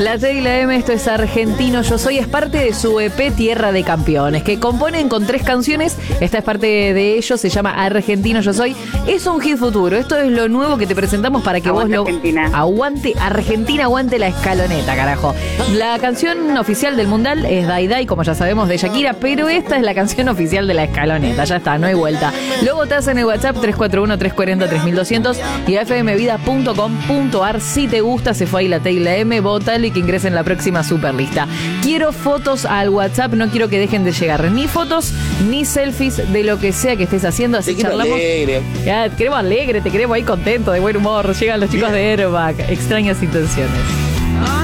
La T y la M, esto es Argentino Yo Soy, es parte de su EP Tierra de Campeones, que componen con 3 canciones. Esta es parte de ellos, se llama Argentino Yo Soy. Es un hit futuro, esto es lo nuevo que te presentamos para que Aguante vos lo... Argentina. Aguante Argentina, aguante la escaloneta, carajo. La canción oficial del Mundial es Dai Dai, como ya sabemos, de Shakira, pero esta es la canción oficial de la escaloneta, ya está, no hay vuelta. Lo votás en el WhatsApp 341-340-3200 y fmvida.com.ar. Si te gusta, se fue ahí la T y la M, votale y que ingrese en la próxima superlista. Quiero fotos al WhatsApp, no quiero que dejen de llegar ni fotos ni selfies de lo que sea que estés haciendo, así charlamos. Alegre. Ya, te queremos alegre, te queremos ahí contento, de buen humor. Llegan los chicos de Airbag, extrañas intenciones.